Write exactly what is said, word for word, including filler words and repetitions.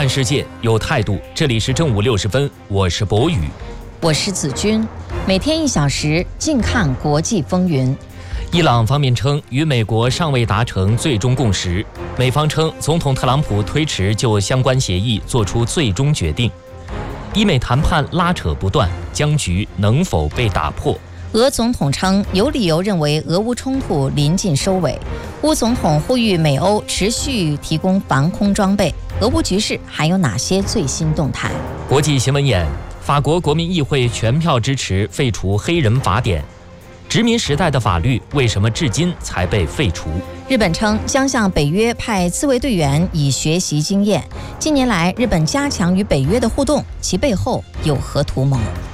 看世界有态度，这里是正午六十分，我是博宇， 我是子君，每天一小时，静看国际风云。 伊朗方面称，与美国尚未达成最终共识。美方称，总统特朗普推迟就相关协议做出最终决定。伊美谈判拉扯不断，僵局能否被打破？ 俄总统称，有理由认为俄乌冲突临近收尾。乌总统呼吁美欧持续提供防空装备。俄乌局势还有哪些最新动态？ 国际新闻眼：法国国民议会全票支持废除黑人法典。殖民时代的法律为什么至今才被废除？ 日本称将向北约派自卫队员以学习经验。近年来，日本加强与北约的互动，其背后有何图谋？